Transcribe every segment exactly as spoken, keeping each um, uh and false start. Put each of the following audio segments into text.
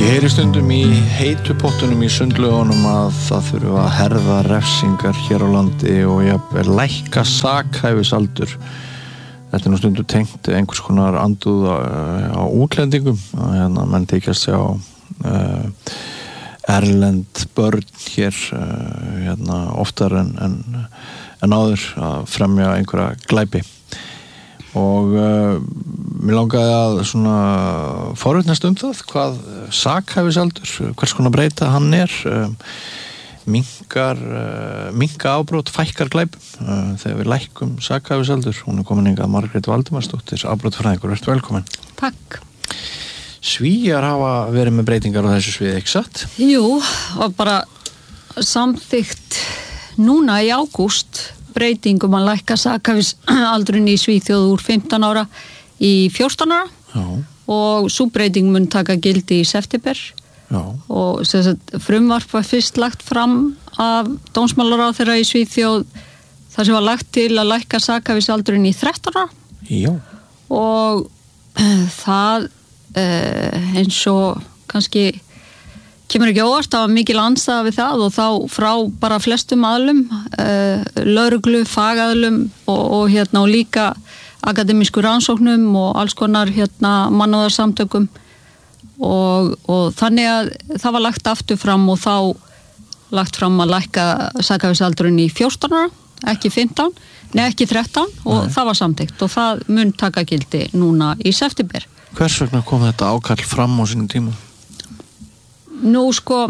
Ég heyri stundum í heitu pottunum í sundlaugunum að það þurfa að herða refsingar hér á landi og jafnvel lækka sakhæfisaldur. Þetta er nú stundum tengt einhvers konar andúð á, á útlendingum. Hérna, menn þykjast sjá uh, erlend börn hér uh, hérna, oftar en, en, en áður að fremja einhverja glæpi. Og uh, mér langaði að svona forvitnast um það hvað sakhæfisaldur, hvers konar breyta hann er, uh, minkar uh, minka afbrot, fækkar glæpum uh, þegar við lækkum sakhæfisaldur. Hún er komin hingað Margrét Valdimarsdóttir, afbrotafræðingur, vertu velkomin. Takk. Svíar hafa verið með breytingar á þessu sviði, ekki satt? Jú, og bara samþykkt núna í ágúst breytingum að lækka sakhæfisaldurinn í Svíþjóð úr fimmtán ára í fjórtán ára. Já. Og sú breyting mun taka gildi í september. Já. Og sem sagt, frumvarp var fyrst lagt fram af dómsmálaráðherra í Svíþjóð þar sem var lagt til að lækka sakhæfisaldurinn í þrettán ára. Já. Og það eh, eins og kannski kemur ekki óvart, það var mikil andstaða við það og þá frá bara flestum aðlum, uh, lögreglu, fagaðlum og, og, hérna, og líka akademísku rannsóknum og alls konar hérna, mannúðarsamtökum og, og þannig að það var lagt aftur fram og þá lagt fram að lækka sakhæfisaldurinn í fjórtán ára, ekki fimmtán, nei ekki þrettán og nei. Það var samþykkt og það mun taka gildi núna í september. Hvers vegna kom þetta ákall fram á sínum tíma? Nú sko,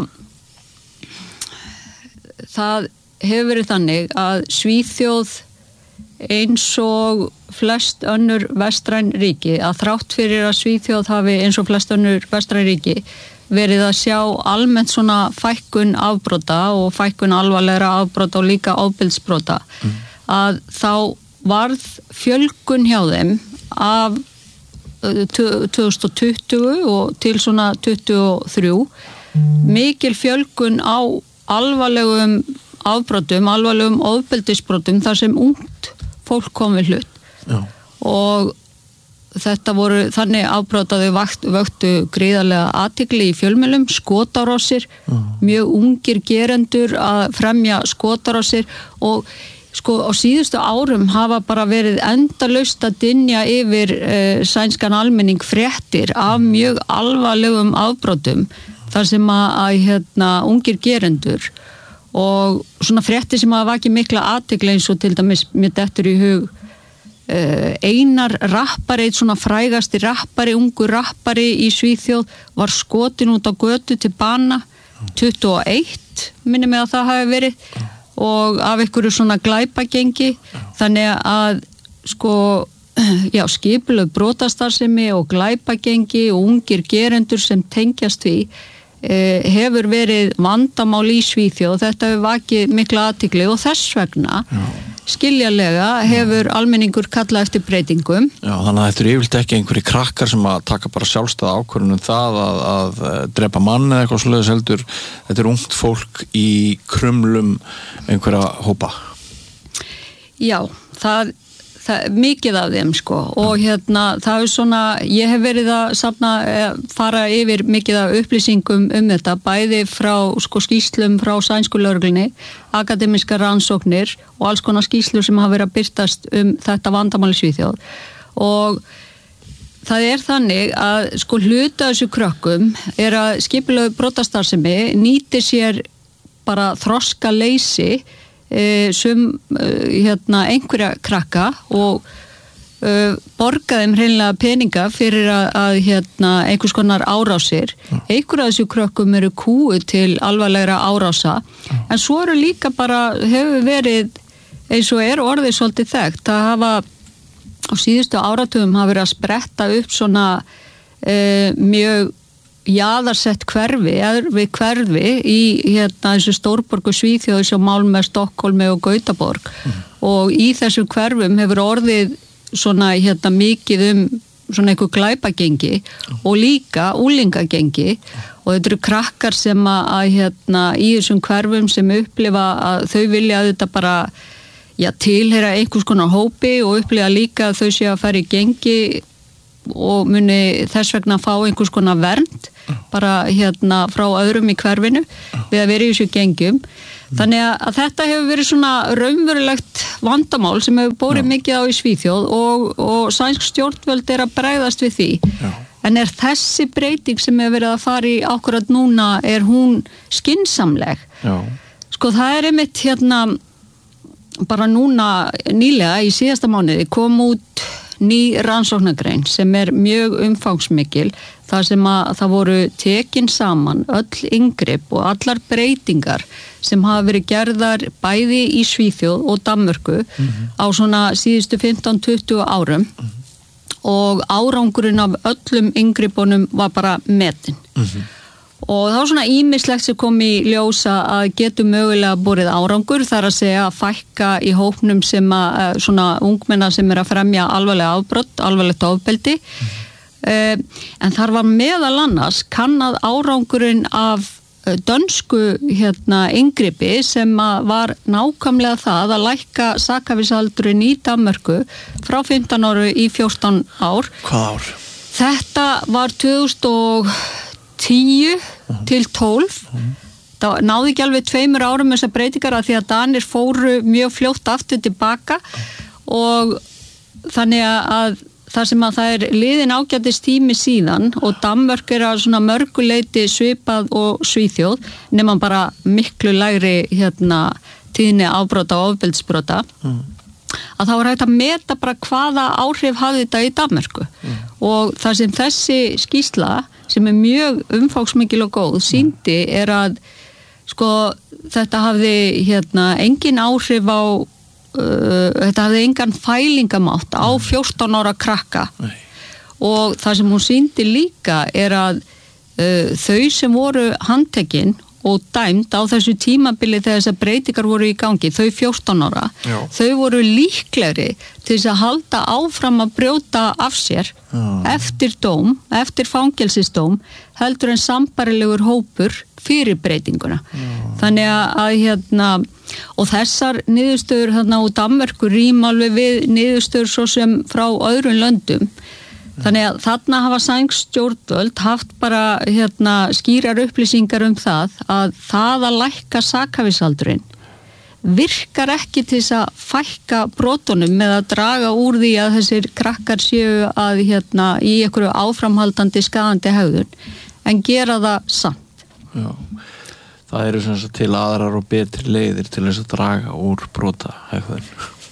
það hefur verið þannig að Svíþjóð eins og flest önnur vestræn ríki, að þrátt fyrir að Svíþjóð hafi eins og flest önnur vestræn ríki verið að sjá almennt svona fækkun afbrota og fækkun alvarlegra afbrota og líka ofbeldisbrota, mm. að þá varð fjölgun hjá þeim af tvö þúsund tuttugu og til svona tuttugu og þrjú mikil fjölgun á alvarlegum afbrotum, alvarlegum ofbeldisbrotum þar sem ungt fólk kom við hlut. Já. Og þetta voru þannig afbrot að þau vöktu gríðarlega athygli í fjölmiðlum, skotárásir, Já. Mjög ungir gerendur að fremja skotárásir og sko á síðustu árum hafa bara verið endalaust að dynja yfir uh, sænskan almenning fréttir af mjög alvarlegum afbrotum þar sem að, að hérna, ungir gerendur og svona fréttir sem hafa vakið mikla athygli eins og til dæmis mér dettur í hug uh, Einar rappari, svona frægasti rappari, ungur rappari í Svíþjóð var skotin út á götu til bana tuttugu og eitt, minni mig að það hafi verið og af einhverju svona glæpagengi þannig að sko já, skipulögð brotastarfsemi og glæpagengi og ungir gerendur sem tengjast við eh, hefur verið vandamál í Svíþjóð og þetta hefur vakið mikla athygli og þess vegna já. Skiljanlega hefur já. Almenningur kallað eftir breytingum. Já, þannig að þetta er yfirleitt ekki einhverjir krakkar sem að taka bara sjálfstæða ákvörðun um það að, að drepa mann eða eitthvað svoleiðis heldur. Þetta er ungt fólk í krumlum einhverja hópa. Já, það, það mikið af þeim sko og hérna það er svona, ég hef verið að safna, fara yfir mikið af upplýsingum um þetta, bæði frá sko skýslum frá sænsku lögreglunni, akademískar rannsóknir og alls konar skýslur sem hafa verið að birtast um þetta vandamál í Svíþjóð og það er þannig að sko hluta þessu krökkum er að skipulögð brotastarfsemi nýtir sér bara þroska leysi sem hérna, einhverja krakka og uh, borga þeim hreinlega peninga fyrir að, að hérna, einhvers konar árásir. Ja. Einhverja þessu krökkum eru kúu til alvarlegra árása ja. En svo eru líka bara, hefur verið eins og er orðið svolítið þekkt að hafa á síðustu áratugum hafa verið að spretta upp svona uh, mjög jaðarsett hverfi, við hverfi í hérna þessu stórborgu Svíþjóð sem Malmö, Stokkólmi og Gautaborg mm. og í þessum hverfum hefur orðið svona hérna mikið um svona einhver glæpagengi mm. og líka úlingagengi og þetta eru krakkar sem að, að hérna í þessum hverfum sem upplifa að þau vilja að þetta bara já, tilheyra einhvers konar hópi og upplifa líka að þau séu að fara í gengi og muni þess vegna fá einhvers konar vernd bara hérna frá öðrum í hverfinu við að vera í þessu gengjum. Þannig að þetta hefur verið svona raunverulegt vandamál sem hefur borið mikið á í Svíþjóð og, og sænsk stjórnvöld er að bregðast við því. Já. En er þessi breyting sem hefur verið að fara í akkurat núna, er hún skynsamleg? Já. Sko það er einmitt hérna bara núna nýlega í síðasta mánuði kom út ný rannsóknargrein sem er mjög umfangsmikil þar sem að það voru tekin saman öll inngrip og allar breytingar sem hafa verið gerðar bæði í Svíþjóð og Danmörku mm-hmm. á svona síðustu fimmtán til tuttugu árum mm-hmm. og árangurinn af öllum inngripunum var bara metin. Mm-hmm. Og þá svona ýmislegt sem kom í ljósa að getur mögulega borið árangur, þar að segja að fækka í hópnum sem að svona ungmenna sem er að fremja alvarlega afbrot, alvarlegt ofbeldi. Mm. Uh, en þar var meðal annars kannað árangurinn af dönsku hérna inngripi sem að var nákvæmlega það að lækka sakhæfisaldurinn í Danmörku frá fimmtán ára í fjórtán ár. Hvað ár? Þetta var tvö þúsund og tíu til tólf. Það náði ekki alveg tveimur árum þessar breytingar að því að Danir fóru mjög fljótt aftur tilbaka og þannig að þar sem að það er liðin ágætis tími síðan og Danmörk er að svona mörguleiti svipað og Svíþjóð nema bara miklu lægri hérna tíðni afbrota og ofbeldisbrota. Mm. Að þá er hægt að meta bara hvaða áhrif hafði þetta í Danmörku mm. og það sem þessi skýrsla sem er mjög umfangsmikil og góð sýndi er að sko þetta hafði hérna engin áhrif á uh, þetta hafði engan fælingamátt á fjórtán ára krakka Nei. Og það sem hún sýndi líka er að uh, þau sem voru handtekin og dæmd á þessu tímabili þegar þessar breytingar voru í gangi, þau fjórtán ára, Já. Þau voru líklegri til þess að halda áfram að brjóta af sér Já. Eftir dóm, eftir fangelsisdóm, heldur en sambarilegur hópur fyrir breytinguna. Já. Þannig að hérna, og þessar niðurstöður þarna úr Danmörku rýma alveg við niðurstöður svo sem frá öðrum löndum. Þannig að þarna hafa sænsk stjórnvöld haft bara hérna, skýrar upplýsingar um það að það að lækka sakhæfisaldurinn virkar ekki til þess að fækka brotunum með að draga úr því að þessir krakkar séu að hérna, í einhverju áframhaldandi skaðandi hegðun en gera það samt. Já, það eru sem sagt til aðrar og betri leiðir til þess að draga úr brota hegðun.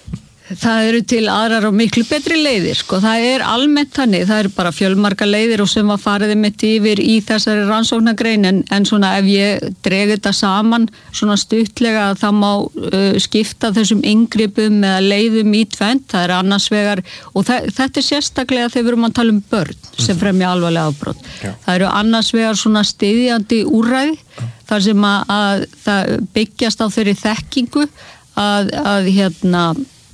Það eru til aðrar og miklu betri leiðir, sko. Það er almennt þannig, það eru bara fjölmarga leiðir og sem var farið mitt yfir í þessari rannsóknargrein en, en svona ef ég dreg þetta saman svona stuttlega að það má uh, skipta þessum inngripum eða leiðum í tvennt, það er annars vegar og það, þetta er sérstaklega þegar við erum að tala um börn sem fremja alvarlega afbrot. Já. Það eru annars vegar svona styðjandi úrræði þar sem að, að það byggjast á þeirri þekkingu að, að hérna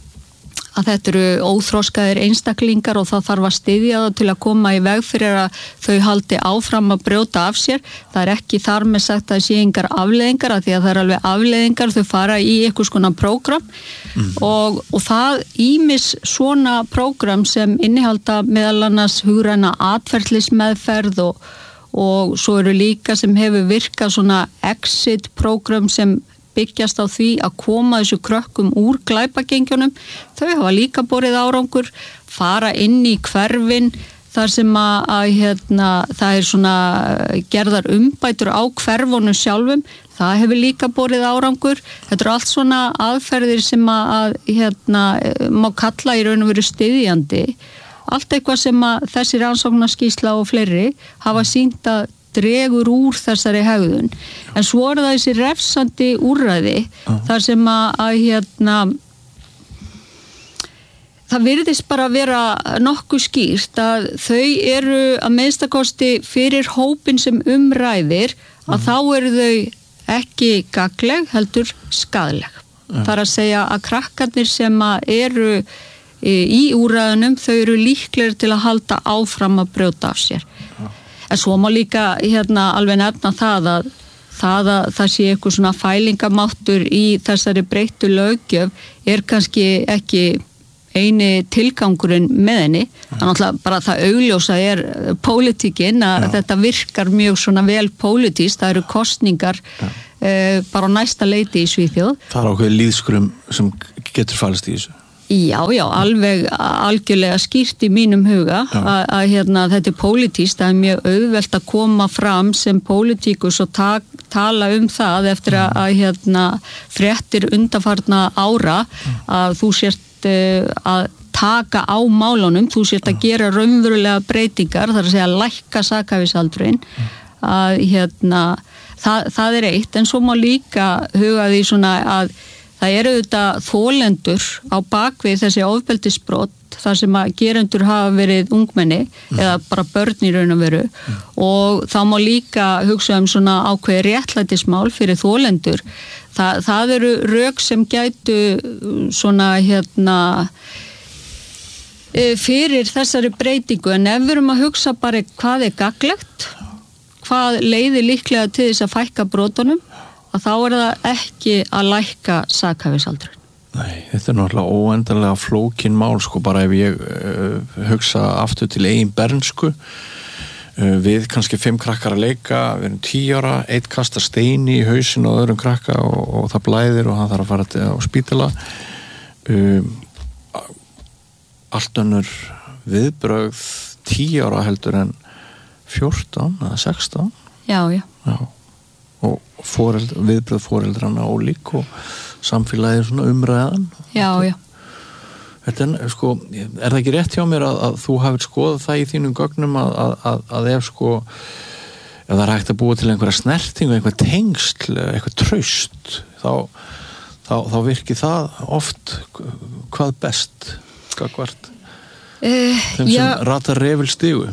að þetta eru óþroskaðir einstaklingar og það þarf að styðja það til að koma í veg fyrir að þau haldi áfram að brjóta af sér. Það er ekki þar með sagt að það sé engar afleiðingar að því að það er alveg afleiðingar, þau fara í einhvers konar prógram mm. og, og það ýmis svona prógram sem innihalda meðal annars hugræna atferlismeðferð og, og svo eru líka sem hefur virkað svona exit prógram sem byggjast á því að koma þessu krökkum úr glæpagengjunum. Þau hafa líka borið árangur, fara inn í hverfin þar sem að, að hérna, það er svona gerðar umbætur á hverfunum sjálfum. Það hefur líka borið árangur. Þetta eru allt svona aðferðir sem að, að hérna, má kalla í raun og veru styðjandi. Allt eitthvað sem að þessi rannsóknarskýrsla og fleiri hafa sýnt að dregur úr þessari hegðun. En svo er það þessi refsandi úrræði uh. þar sem að, að hérna það virðist bara vera nokkuð skýrt að þau eru að minnstakosti fyrir hópin sem umræðir að uh. þá eru þau ekki gagnleg, heldur skaðleg. Uh. Það er að segja að krakkarnir sem að eru í úrræðunum, þau eru líklegir til að halda áfram að brjóta af sér. Uh. En svo má líka hérna alveg nefna það að það að það sé eitthvað svona fælingamáttur í þessari breyttu löggjöf er kannski ekki eini tilgangurinn með henni. Það er náttúrulega bara það augljósa er pólitíkin að Já. Þetta virkar mjög svona vel pólitískt, það eru kosningar uh, bara á næsta leiti í Svíþjóð. Það er ákveðið lýðskrum sem getur falist í þessu. Já, já, alveg algjörlega skýrt í mínum huga að hérna, þetta er pólitískt, það er mjög auðvelt að koma fram sem pólitíkus og ta tala um það eftir að, að hérna, fréttir undanfarna ára að þú sért uh, að taka á málunum, þú sért að gera raunverulega breytingar, það er að segja að lækka sakhæfisaldurinn, að hérna, það, það er eitt, en svo má líka huga því svona að það eru auðvitað þolendur á bakvið þessi ofbeldisbrot þar sem að gerendur hafa verið ungmenni mm. eða bara börn í raun og veru mm. og þá má líka hugsa um svona ákveði réttlætismál fyrir þolendur. Þa, það eru rök sem gætu svona hérna fyrir þessari breytingu, en ef við erum að hugsa bara hvað er gagnlegt, hvað leiðir líklega til þess að fækka brotunum, að þá er það ekki að lækka sakhæfisaldurinn. Nei, þetta er náttúrulega óendanlega flókin mál, sko, bara ef ég uh, hugsa aftur til eigin bernsku, uh, við kannski fimm krakkar að leika, við erum tíu ára, eitt kastar steini í hausin og öðrum krakka og, og það blæðir og hann þarf að fara til, á spítala. Um, allt önnur viðbrögð tíu ára heldur en fjórtán eða sextán. Já, já. Já. Og foreld, viðbröð foreldrana ólík og samfélagið svona umræðan. Já, já. Þetta er, sko, er það ekki rétt hjá mér að, að þú hafið skoðað það í þínum gögnum að, að, að ef sko ef það er hægt að búa til einhverja snertingu, einhver tengsl, eitthvað traust, þá, þá, þá virkir það oft hvað best, skakvart, uh, þeim sem ratar refil stigu.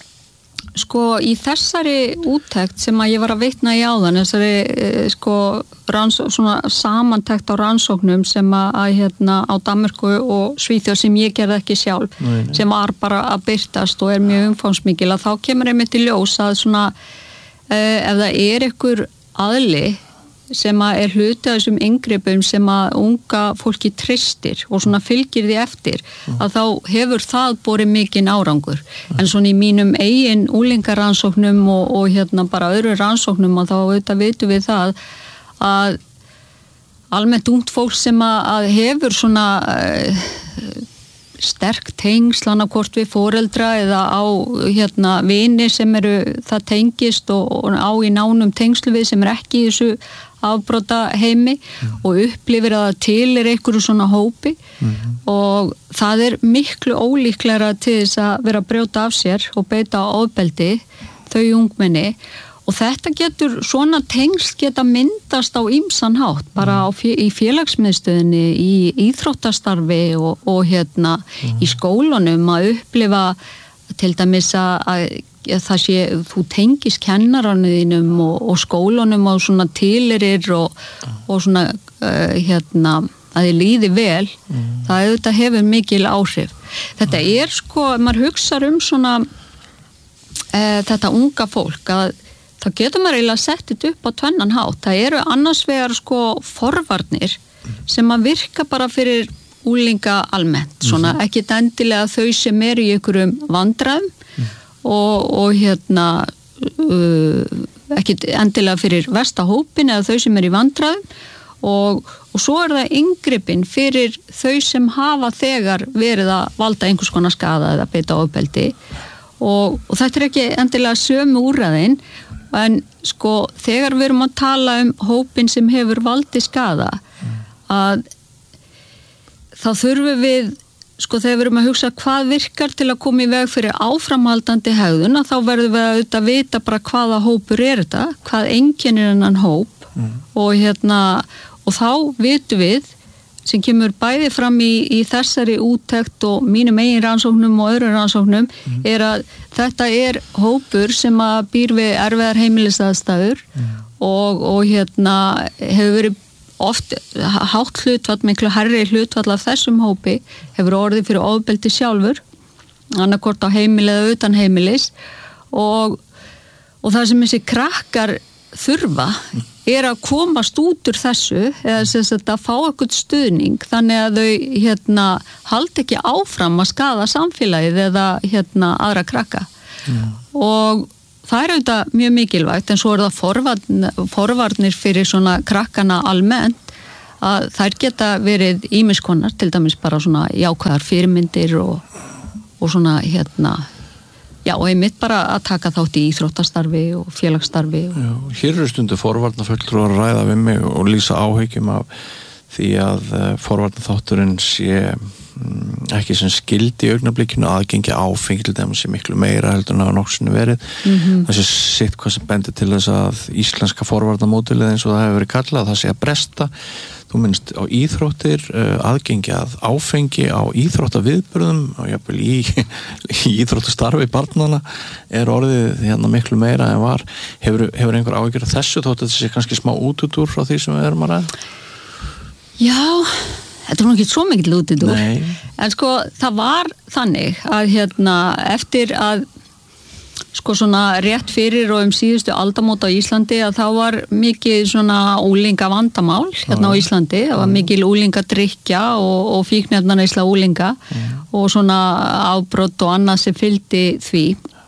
Sko, í þessari úttekt sem að ég var að vitna í áðan, þessari sko, ranns, svona samantekt á rannsóknum sem að, að hérna á Danmörku og Svíþjóð sem ég gerði ekki sjálf, nei, nei. Sem var bara að byrtast og er mjög umfangsmikil, að þá kemur einmitt í ljós að svona uh, ef það er einhver aðli sem að er hluti af þessum inngripum sem að unga fólki treystir og svona fylgir því eftir, að þá hefur það borið mikinn árangur. En svona í mínum eigin úlingarannsóknum og, og hérna bara öðru rannsóknum að þá auðvitað vitum við það að almennt ungt fólk sem að, að hefur svona uh, sterk tengsl annarkvort við foreldra eða á hérna vini sem eru það tengist og, og á í nánum tengslu við sem er ekki í þessu afbrota heimi mm. og upplifir að það til er einhverju svona hópi mm. og það er miklu ólíklegra til þess að vera að brjóta af sér og beita á ofbeldi þau ungmenni og þetta getur, svona tengsl geta myndast á ýmsan hátt bara á, í félagsmiðstöðinni, í íþróttastarfi og, og hérna mm. í skólanum að upplifa til dæmis að það sé, þú tengist kennarannu þínum og, og skólanum og svona tilerir og, og svona uh, hérna, að þið líði vel mm. það auðvitað hefur mikil áhrif. Þetta er sko, maður hugsar um svona uh, þetta unga fólk að það getur maður eiginlega sett þetta upp á tvennan hátt. Það eru annars vegar sko forvarnir sem að virka bara fyrir úlinga almennt, svona mm. ekkit endilega þau sem eru í einhverjum vandræðum Og, og hérna uh, ekki endilega fyrir versta hópin eða þau sem er í vandræðum og, og svo er það inngripin fyrir þau sem hafa þegar verið að valda einhvers konar skaða eða beita ofbeldi og, og þetta er ekki endilega sömu úrræðin en sko þegar við erum að tala um hópin sem hefur valdið skaða að þá þurfum við sko þegar við erum að hugsa hvað virkar til að koma í veg fyrir áframhaldandi hegðun að þá verðum við að auðvitað vita bara hvaða hópur er þetta, hvað einkennir hennan hóp mm. og hérna og þá vitum við sem kemur bæði fram í, í þessari úttekt og mínum eigin rannsóknum og öðrum rannsóknum mm. er að þetta er hópur sem að býr við erfiðar heimilisaðstæður mm. og, og hérna hefur verið oft hátt hlutfall, miklu hærri hlutfall af þessum hópi hefur orðið fyrir ofbeldi sjálfur annarkvort á heimili eða utan heimilis og, og það sem þessi krakkar þurfa er að komast út úr þessu eða sem sagt að fá eitthvað stuðning þannig að þau hérna haldi ekki áfram að skaða samfélagið eða hérna aðra krakka mm. og það er auðvitað mjög mikilvægt en svo er það forvarn, forvarnir fyrir svona krakkana almennt að þær geta verið ýmiskonar til dæmis bara svona jákvæðar fyrirmyndir og, og svona hérna já, og einmitt bara að taka þátt í íþróttastarfi og félagsstarfi. Og... Já, hér eru stundu forvarnafulltrúar að ræða við mig og lýsa áhyggjum af því að forvarnaþátturinn sé mm, ekki sem skildi í augnablikinu aðgengi áfengi til þeim sé miklu meira heldur en að nokksinu verið. Mm-hmm. Það sé sitt hvað sem bendir til þess að íslenska forvarnamódelið eins og það hefur verið kallað, það sé að bresta. Þú minnst á íþróttir, aðgengi að áfengi á íþróttaviðburðum og jafnvel í, í íþróttastarfi barnana er orðið hérna miklu meira en var. Hefur, hefur einhver áhyggjur af þessu þótt að þetta sé kannski smá útútur frá því sem við erum að ræða? Já, þetta er nú ekki svo mikil útútur. Nei. En sko, það var þannig að hérna eftir að sko svona rétt fyrir og um síðustu aldamót á Íslandi að þá var mikið svona úlinga vandamál hérna á Íslandi, það var mikil úlinga drykja og, og fíkniefnaneysla úlinga mm. og svona afbrot og annað sem fylgdi því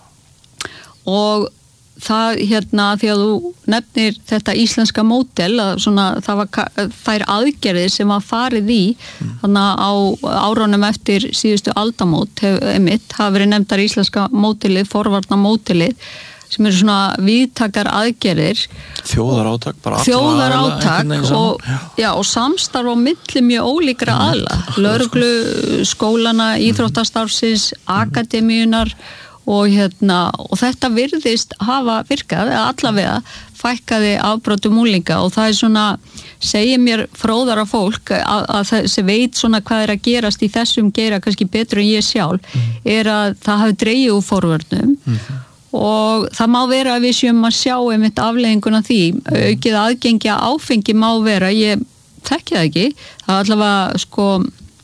og það hérna því að þú nefnir þetta íslenska módel að svona það var þær aðgerðir sem var farið í mm. þannig á árunum eftir síðustu aldamót hef, emitt, hafa verið nefndar íslenska módelið, forvarna módelið sem eru svona víðtakar aðgerðir þjóðarátak bara þjóðarátak og, já, og samstarf á milli mjög ólíkra aðla lögreglu, skólana, íþróttastarfsins akademíunar og hérna, og þetta virðist hafa virkað, eða allavega fækkaði afbrotum úlinga og það er svona, segir mér fróðara fólk að, að þessi veit svona hvað er að gerast í þessum geira kannski betur en ég sjálf, mm. er að það hafi dregið úr forvörnum mm. og það má vera að við séum að sjá einmitt afleiðinguna því, mm. aukið aðgengi að áfengi má vera, ég þekki það ekki, það er allavega sko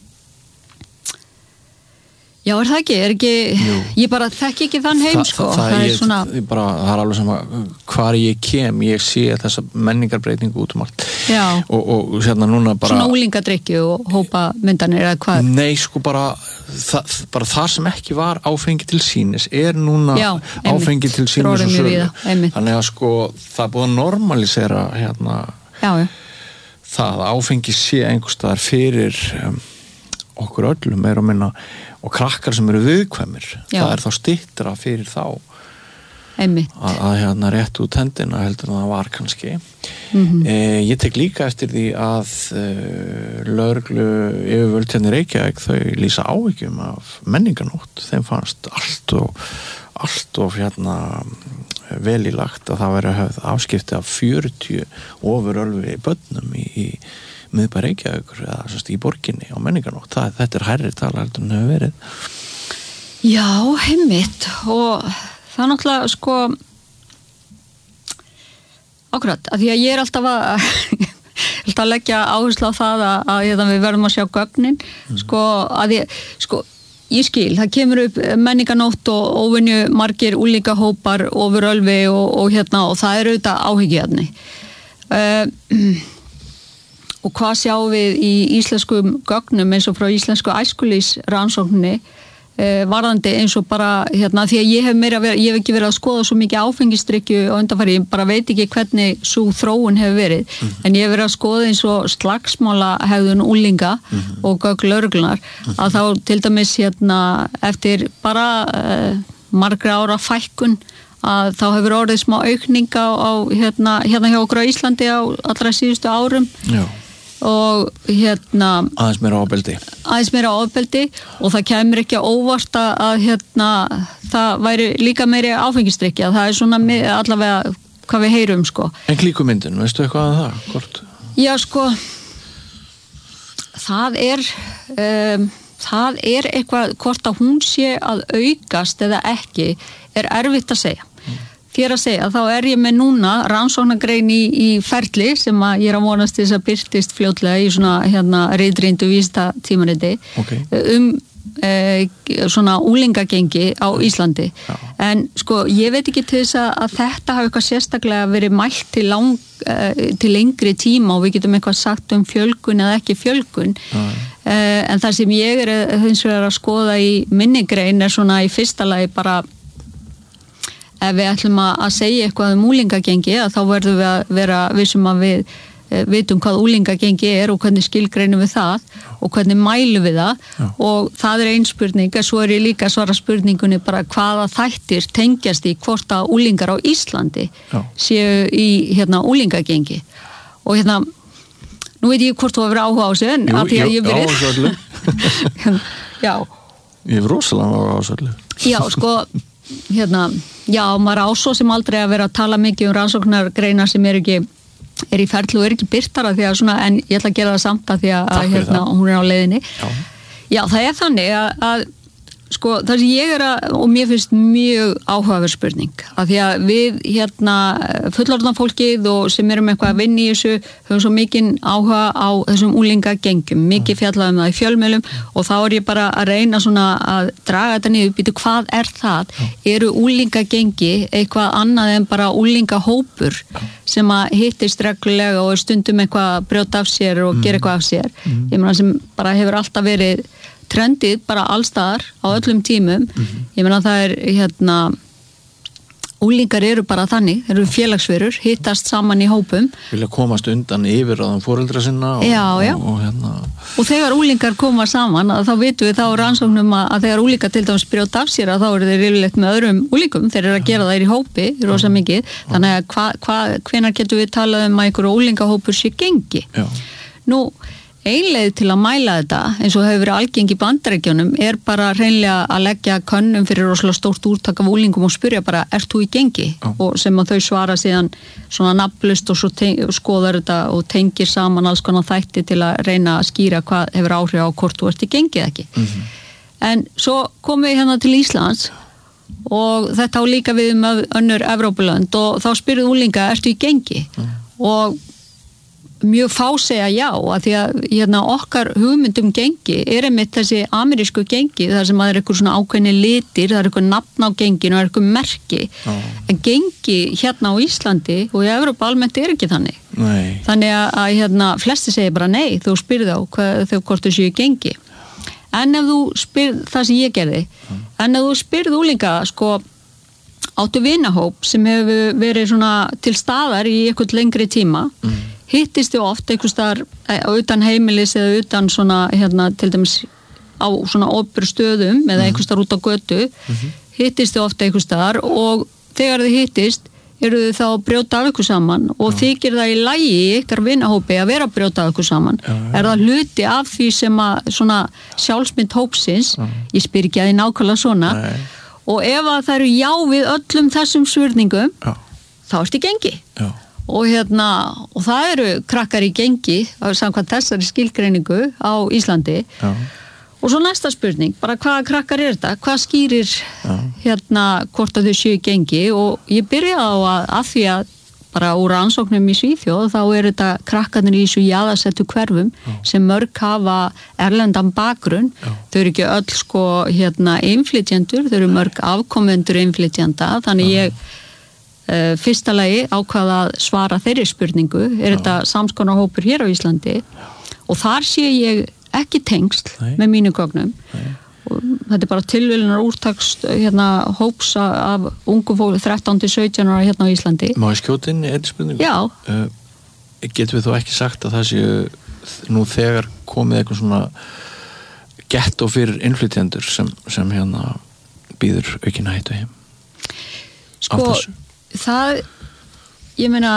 Já, er það ekki? Er ekki, Jú. ég bara þekki ekki þann heim, Þa, sko. Það, það, það er ég, svona... Bara, það er alveg sama hvar ég kem, ég sé þessa menningarbreytingu út um allt. Já. Og, og hérna núna bara... Svona úlingadrykju og hópa myndanir eða hvað? Nei, sko bara það, bara það sem ekki var áfengi til sínis er núna Já, áfengi til sínis og sölu. Þannig að sko það er búið að normalisera hérna Já, já. það að áfengi sé einhvers staðar fyrir um, okkur öllum meira og minna og krakkar sem eru viðkvæmir Já. Það er þá styttra fyrir þá Einmitt. að, að hérna rétt út hendina heldur en það var kannski mm-hmm. eh, ég tek líka eftir því að eh, lögreglu yfirvöld hérna í Reykjavík þau lýsa áhyggjum af menningarnótt þeim fannst allt og allt of hérna vel í lagt að það veri höfð afskipti af fjörutíu ofurölvi börnum í, í miðbæ Reykjavíkur eða sérst í borginni á menningarnótt, það, þetta er hærri tala heldur en hefur verið. Já, heimitt og það er náttúrulega sko akkurat, af því að ég er alltaf að alltaf að leggja áherslu á það að, að, að við verðum að sjá gögnin mm. sko að ég, sko ég skil, það kemur upp menningarnótt og óvenju margir úlíkahópar ofurölvi og, og hérna og það er auðvitað áhyggjarni uh, og hvað sjáum við í íslenskum gögnum eins og frá íslensku æskulýsrannsókninni eh, varðandi eins og bara hérna því að ég hef meira verið, ég hef ekki verið að skoða svo mikið áfengisdrykkju og undanfari, ég bara veit ekki hvernig svo þróun hefur verið mm-hmm. en ég hef verið að skoða eins og slagsmála hegðun úlinga mm-hmm. og gögn lögreglunar mm-hmm. að þá til dæmis hérna eftir bara eh, margra ára fækkun að þá hefur orðið smá aukninga á hérna, hérna hjá okkur á Íslandi á allra síðustu árum Já. Og hérna aðeins meira ofbeldi aðeins meira ofbeldi og það kemur ekki að óvart að hérna það væri líka meiri áfengisdrykki að það er svona með, allavega hvað við heyrum sko. En klíkumyndin, veistu eitthvað að það? Hvort? Já sko það er um, það er eitthvað hvort að hún sé að aukast eða ekki er erfitt að segja þér að segja, þá er ég með núna rannsóknargrein í, í ferli sem að ég er að vonast þess að byrtist fljótlega í svona hérna reyndríndu vísta tímariti okay. um e, svona úlingagengi á Íslandi. Já. En sko, ég veit ekki til þess að, að þetta hafi eitthvað sérstaklega verið mælt til, lang, e, til lengri tíma og við getum eitthvað sagt um fjölgun eða ekki fjölgun. E, en það sem ég er hins vegar að skoða í minni grein er svona í fyrsta lagi bara ef við ætlum að segja eitthvað um úlingagengi þá verðum við að vera vissum að við vitum hvað úlingagengi er og hvernig skilgreinum við það og hvernig mælum við það Já. Og það er ein spurning en svo er ég líka að svara spurningunni bara hvaða þættir tengjast í hvort að úlingar á Íslandi Já. Séu í hérna úlingagengi og hérna nú veit ég hvort þú hefur áhuga á sig en að því að ég verið Já Ég hef rosalega áhuga á sig Já sko hérna já maður á svo sem aldrei að vera að tala mikið um rannsóknargreinar sem er ekki er í ferli og er ekki byrtara því að svona, en ég ætla að gera það samt að því að, að hérna, hún er á leiðinni. Já, Já það er þannig að, að sko, það sem ég er að, og mér finnst mjög áhugaverð spurning, að því að við hérna fullorðna fólkið og sem erum eitthvað að vinna í þessu höfum svo mikinn áhuga á þessum úlingagengjum, mikið fjallað um það í fjölmiðlum og þá er ég bara að reyna svona að draga þetta niður, býtu hvað er það? Já. Eru úlingagengi eitthvað annað en bara úlingahópur sem að hittist reglulega og er stundum eitthvað að brjóta af sér og mm. gera eitthvað af sér. Mm. Ég meina sem bara hefur alltaf verið trendið bara allstaðar á öllum tímum. Mm-hmm. Ég meina það er hérna úlingar eru bara þannig, eru félagsverur hittast saman í hópum. Vilja komast undan yfir á þeim foreldra sinna og, já, já. og, og hérna og þegar úlingar koma saman þá vitum við þá rannsóknum að, að þegar úlingar til dæmis brjóta af sér að þá eru þeir yfirleitt með öðrum úlingum, þeir eru að gera það í hópi rosa mikið, þannig að hva, hva, hvenær getum við talað um að einhverju úlingahópur sé gengi. Já. Nú einleið til að mæla þetta eins og hefur verið algeng í Bandaríkjunum er bara hreinlega að leggja könnum fyrir rosalega stórt úrtak af úlingum og spyrja bara, ert þú í gengi? Já. Og sem að þau svara síðan svona nafnlaust og svo skoðar þetta og tengir saman alls konar þætti til að reyna að skýra hvað hefur áhrif á hvort þú ert í gengi eða ekki. Mm-hmm. En svo komum við hérna til Íslands og þetta á líka við um önnur Evrópulönd og þá spyrðu úlinga, ertu í gengi? Mm. Og mjög fá segja já að því að hérna, okkar hugmyndum gengi er einmitt þessi amerísku gengi þar sem að það er eitthvað svona ákveðni litir, það er eitthvað nafn á genginu og er eitthvað merki oh. en gengi hérna á Íslandi og í Evrópa almennt er ekki þannig nei. Þannig að, að hérna, flesti segja bara nei þú spyrð á hvað, þegar hvort þú séu gengi en ef þú spyrð það sem ég gerði mm. en ef þú spyrð úlinga sko áttu vinahóp sem hefur verið svona til staðar í eitthvað lengri tíma mm. hittist þið oft einhvers staðar utan heimilis eða utan svona hérna til dæmis á svona opur stöðum eða einhvers staðar út á götu mm-hmm. hittist þið oft einhvers staðar og þegar þið hittist eru þið þá að brjóta af ykkur saman og já. Þykir það í lagi í ykkar vinahópi að vera að brjóta af ykkur saman já, já. Er það hluti af því sem að svona sjálfsmynd hópsins já. Ég spyr ekki að þið nákvæmlega svona nei. Og ef að það eru já við öllum þessum svörningum já. Þá ertu í gengi já Og, hérna, og það eru krakkar í gengi samkvæmt þessari skilgreiningu á Íslandi Já. Og svo næsta spurning, bara hvaða krakkar er þetta? Hvað skýrir Já. Hérna hvort að þau séu í gengi og ég byrja á að, að því að bara úr rannsóknum í Svíþjóð þá er þetta krakkarnir í þessu jaðarsettu hverfum Já. Sem mörg hafa erlendan bakgrunn Já. Þau eru ekki öll sko hérna innflytjendur, þau eru mörg afkomendur innflytjenda, þannig Já. Ég Uh, fyrsta lagi ákvað að svara þeirri spurningu, er Já. Þetta samskonar hópur hér á Íslandi Já. Og þar sé ég ekki tengsl Nei. Með mínu gögnum Nei. Og þetta er bara tilvílunar úrtakst hérna hóps af ungu fólk þrettán til sautján ára hérna á Íslandi. Má ég skjóta inn í einni spurningu? Já. Uh, getum við þó ekki sagt að það séu nú þegar komið eitthvað svona gettó fyrir innflytjendur sem, sem hérna býður aukin hættu heim? Sko það, ég meina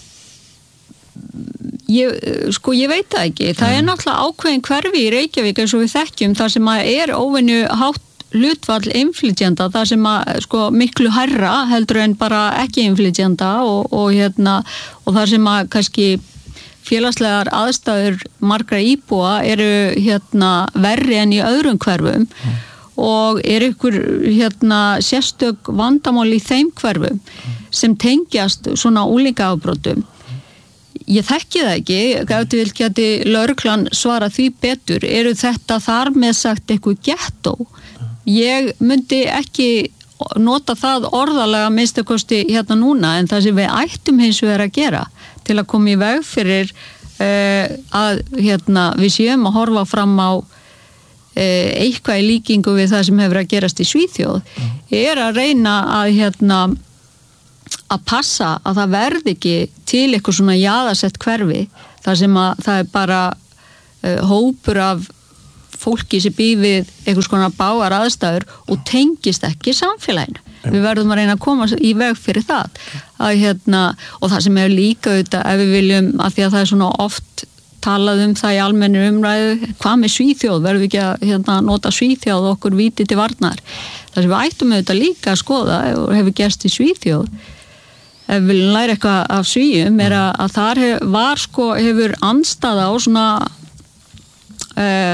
ég, sko ég veit það ekki það mm. er náttúrulega ákveðin hverfi í Reykjavík eins og við þekkjum þar sem að er óvenju hátt hlutfall innflytjenda þar sem að sko miklu hærra heldur en bara ekki innflytjenda og, og hérna og þar sem að kannski félagslegar aðstæður margra íbúa eru hérna verri en í öðrum hverfum mm. og er ykkur hérna sérstök vandamál í þeim hverfum sem tengjast svona úlingaafbrotum. Ég þekki það ekki, ef þú vil geti lögreglan svara því betur, eru þetta þar með sagt eitthvað gettó? Ég myndi ekki nota það orðalega minnstakosti hérna núna, en það sem við ættum hins vegar að gera til að koma í veg fyrir uh, að hérna, við séum að horfa fram á uh, eitthvað í líkingu við það sem hefur að gerast í Svíþjóð, mm. er að reyna að hérna að passa að það verði ekki til eitthvað svona jaðarsett hverfi þar sem að það er bara uh, hópur af fólki sem býr við einhvers konar bágar aðstæður og tengist ekki samfélaginu. Við verðum að reyna að koma í veg fyrir það. Að, hérna, og það sem er líka auðvitað ef við viljum, að því að það er svona oft talað um það í almennir umræðu, hvað með Svíþjóð, verðum við ekki að hérna, nota Svíþjóð okkur víti til varnar. Það sem við ættum auðvitað líka að skoða og hefur gerst í Svíþjóð, ef við viljum læra eitthvað af Svíum, er að, að þar hef, var sko, hefur andstaða á svona uh,